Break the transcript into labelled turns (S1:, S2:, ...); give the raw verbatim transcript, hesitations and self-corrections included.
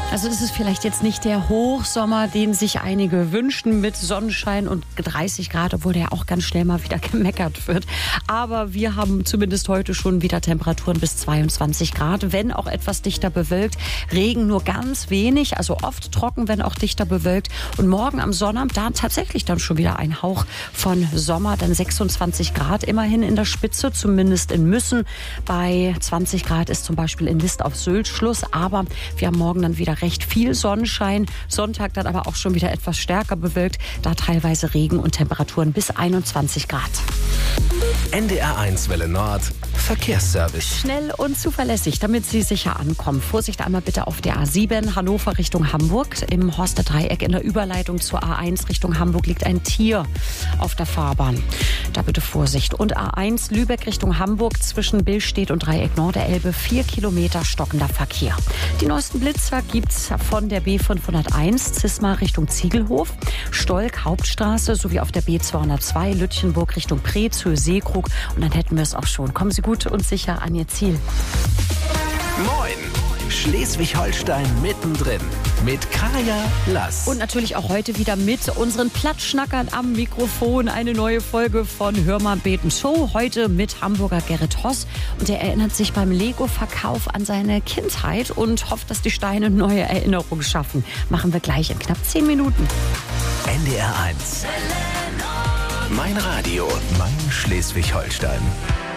S1: Also es ist vielleicht jetzt nicht der Hochsommer, den sich einige wünschen mit Sonnenschein und dreißig Grad, obwohl der auch ganz schnell mal wieder gemeckert wird. Aber wir haben zumindest heute schon wieder Temperaturen bis zweiundzwanzig Grad, wenn auch etwas dichter bewölkt. Regen nur ganz wenig, also oft trocken, wenn auch dichter bewölkt. Und morgen am Sonnabend, da tatsächlich dann schon wieder ein Hauch von Sommer, dann sechsundzwanzig Grad immerhin in der Spitze, zumindest in Müssen. Bei zwanzig Grad ist zum Beispiel in List auf Sylt Schluss, aber wir haben morgen dann wieder recht viel Sonnenschein. Sonntag dann aber auch schon wieder etwas stärker bewölkt. Da teilweise Regen und Temperaturen bis einundzwanzig Grad.
S2: N D R eins Welle Nord Verkehrsservice.
S1: Schnell und zuverlässig, damit Sie sicher ankommen. Vorsicht einmal bitte auf der A sieben, Hannover Richtung Hamburg. Im Horster Dreieck in der Überleitung zur A eins Richtung Hamburg liegt ein Tier auf der Fahrbahn. Da bitte Vorsicht. Und A eins Lübeck Richtung Hamburg zwischen Billstedt und Dreieck Norderelbe. Vier Kilometer stockender Verkehr. Die neuesten Blitzer gibt's von der B fünfhunderteins Zisma Richtung Ziegelhof, Stolk Hauptstraße sowie auf der B zweihundertzwei Lütchenburg Richtung Preetz, Höhe Seekrug. Und dann hätten wir es auch schon. Kommen Sie gut und sicher an Ihr Ziel.
S2: Moin! Schleswig-Holstein mittendrin mit Kaya Lass.
S1: Und natürlich auch heute wieder mit unseren Plattschnackern am Mikrofon. Eine neue Folge von Hör mal beten Show. Heute mit Hamburger Gerrit Hoss. Und er erinnert sich beim Lego-Verkauf an seine Kindheit und hofft, dass die Steine neue Erinnerungen schaffen. Machen wir gleich in knapp zehn Minuten.
S2: N D R eins. Mein Radio, mein Schleswig-Holstein.